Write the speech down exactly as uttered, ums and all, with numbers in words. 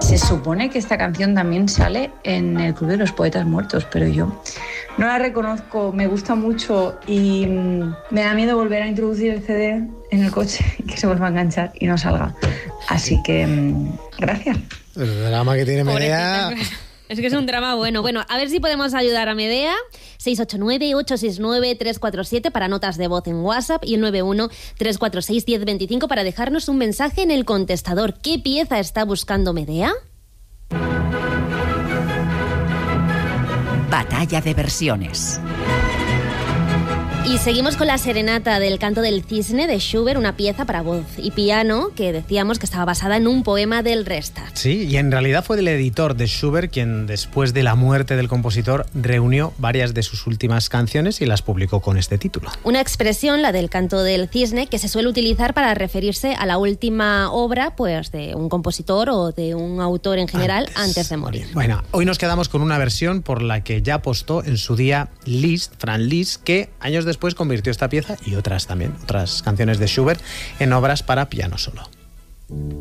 Se supone que esta canción también sale en el Club de los Poetas Muertos, pero yo no la reconozco, me gusta mucho y mmm, me da miedo volver a introducir el C D en el coche y que se vuelva a enganchar y no salga. Así que, mmm, gracias. El drama que tiene Medea... Es que es un drama bueno. Bueno, a ver si podemos ayudar a Medea. seis ocho nueve, ocho seis nueve, tres cuatro siete para notas de voz en WhatsApp y el nueve uno, tres cuatro seis, uno cero dos cinco para dejarnos un mensaje en el contestador. ¿Qué pieza está buscando Medea? Batalla de versiones. Y seguimos con la serenata del Canto del Cisne de Schubert, una pieza para voz y piano que decíamos que estaba basada en un poema del Restart. Sí, y en realidad fue el editor de Schubert quien, después de la muerte del compositor, reunió varias de sus últimas canciones y las publicó con este título. Una expresión, la del Canto del Cisne, que se suele utilizar para referirse a la última obra pues, de un compositor o de un autor en general antes, antes de morir. Bueno, hoy nos quedamos con una versión por la que ya apostó en su día Liszt, Franz Liszt, que años después Después convirtió esta pieza y otras también, otras canciones de Schubert, en obras para piano solo.